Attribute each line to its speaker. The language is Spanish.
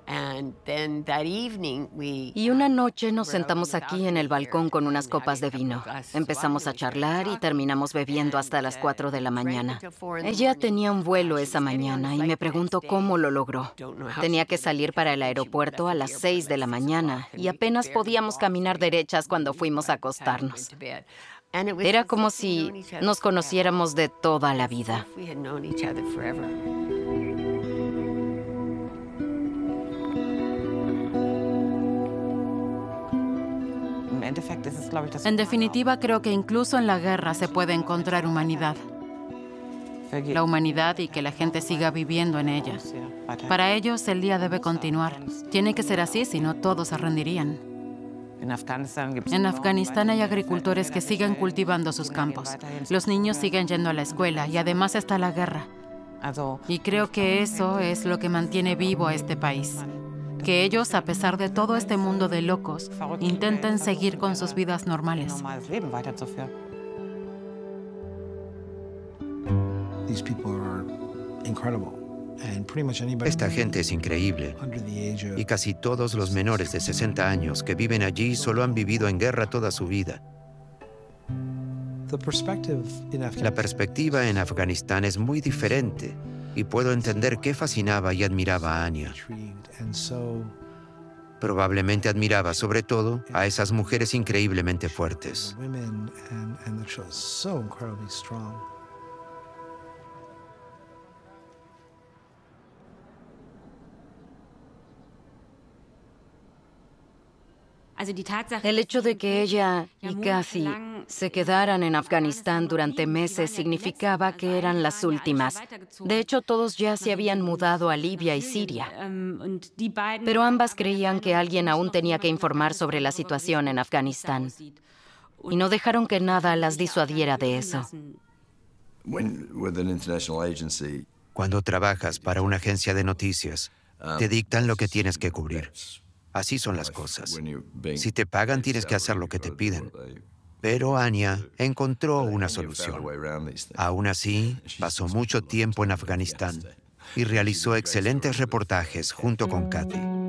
Speaker 1: Y una noche nos sentamos aquí en el balcón con unas copas de vino. Empezamos a charlar y terminamos bebiendo hasta las 4 de la mañana. Ella tenía un vuelo esa mañana y me pregunto cómo lo logró. Tenía que salir para el aeropuerto a las 6 de la mañana y apenas podíamos caminar derechas cuando fuimos a acostarnos. Era como si nos conociéramos de toda la vida.
Speaker 2: En definitiva, creo que incluso en la guerra se puede encontrar humanidad. La humanidad y que la gente siga viviendo en ella. Para ellos, el día debe continuar. Tiene que ser así, si no todos se rendirían. En Afganistán hay agricultores que siguen cultivando sus campos. Los niños siguen yendo a la escuela y además está la guerra. Y creo que eso es lo que mantiene vivo a este país. Que ellos, a pesar de todo este mundo de locos, intenten seguir con sus vidas normales.
Speaker 3: Esta gente es increíble y casi todos los menores de 60 años que viven allí solo han vivido en guerra toda su vida. La perspectiva en Afganistán es muy diferente y puedo entender qué fascinaba y admiraba a Anya. Probablemente admiraba sobre todo a esas mujeres increíblemente fuertes.
Speaker 1: El hecho de que ella y Kathy se quedaran en Afganistán durante meses significaba que eran las últimas. De hecho, todos ya se habían mudado a Libia y Siria. Pero ambas creían que alguien aún tenía que informar sobre la situación en Afganistán. Y no dejaron que nada las disuadiera de eso.
Speaker 3: Cuando trabajas para una agencia de noticias, te dictan lo que tienes que cubrir. Así son las cosas. Si te pagan, tienes que hacer lo que te piden. Pero Anya encontró una solución. Aún así, pasó mucho tiempo en Afganistán y realizó excelentes reportajes junto con Kathy.